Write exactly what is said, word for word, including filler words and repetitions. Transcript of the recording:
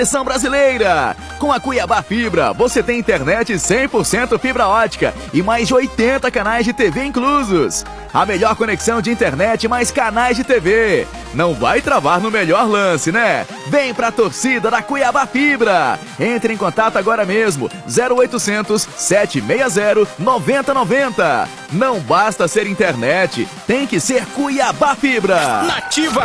Seleção brasileira. Com a Cuiabá Fibra, você tem internet cem por cento fibra ótica e mais de oitenta canais de T V inclusos. A melhor conexão de internet mais canais de T V. Não vai travar no melhor lance, né? Vem pra torcida da Cuiabá Fibra. Entre em contato agora mesmo. zero oitocentos, sete seis zero, nove zero nove zero. Não basta ser internet, tem que ser Cuiabá Fibra. Nativa.